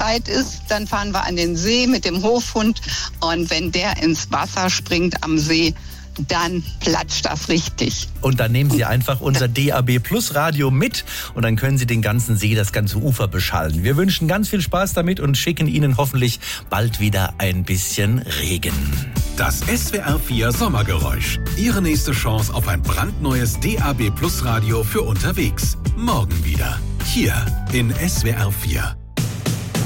Zeit ist, dann fahren wir an den See mit dem Hofhund. Und wenn der ins Wasser springt am See, dann platscht das richtig. Und dann nehmen Sie einfach unser DAB Plus Radio mit und dann können Sie den ganzen See, das ganze Ufer beschallen. Wir wünschen ganz viel Spaß damit und schicken Ihnen hoffentlich bald wieder ein bisschen Regen. Das SWR4 Sommergeräusch. Ihre nächste Chance auf ein brandneues DAB Plus Radio für unterwegs. Morgen wieder. Hier in SWR4.